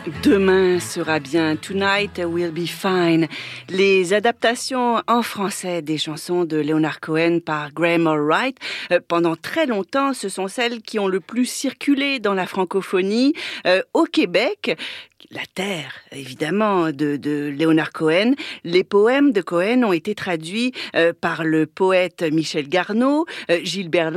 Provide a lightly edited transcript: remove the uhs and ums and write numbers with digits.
Demain sera bien, Tonight Will Be Fine. Les adaptations en français des chansons de Leonard Cohen par Graham Allwright, pendant très longtemps, ce sont celles qui ont le plus circulé dans la francophonie. Au Québec, la terre, évidemment, de Leonard Cohen. Les poèmes de Cohen ont été traduits par le poète Michel Garneau, Gilbert